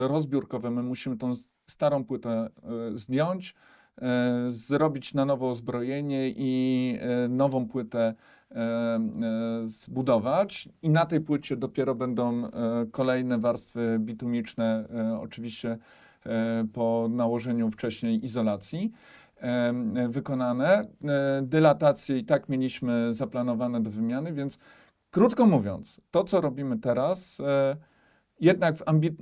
rozbiórkowe. My musimy tą starą płytę zdjąć, zrobić na nowo ozbrojenie i nową płytę zbudować. I na tej płycie dopiero będą kolejne warstwy bitumiczne, oczywiście po nałożeniu wcześniej izolacji wykonane. Dylatacje i tak mieliśmy zaplanowane do wymiany, więc krótko mówiąc, to co robimy teraz, jednak w